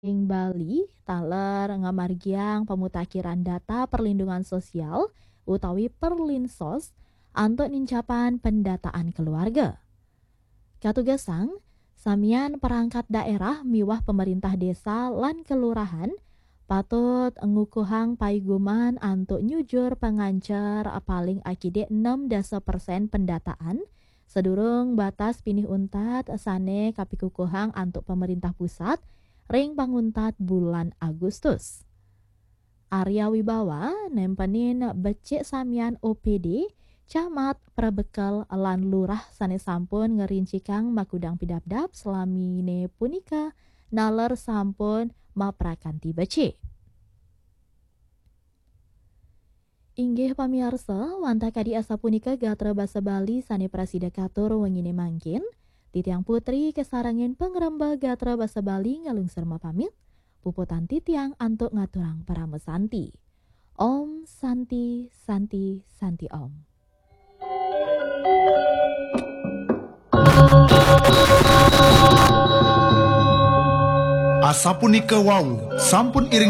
Ing Bali, taler ngamargiang pemutakhiran data perlindungan sosial utawi Perlinsos untuk nincapan pendataan keluarga. Katugasang, samian perangkat daerah miwah pemerintah desa lan kelurahan patut ngukuhang paiguman untuk nyujur pengancar paling akide 6% pendataan sedurung batas pinih untat sane kapikukuhang untuk pemerintah pusat ring panguntat bulan Agustus. Arya Wibawa nempenin becik samian OPD camat perbekal lan lurah sane sampun ngerincikang makudang pidabdab selamine punika naler sampun maprakanti becik. Inggih pamiarsa, wanta kadi asa punika gatra basa Bali sane prasidakatur wengine mangkin. Titiang putri kesarangin pengrembag gatra basa Bali ngalungser mapamit. Puputan titiang antuk ngaturang para mesanti. Om Santi Santi Santi Om. Asa punika wau sampun iring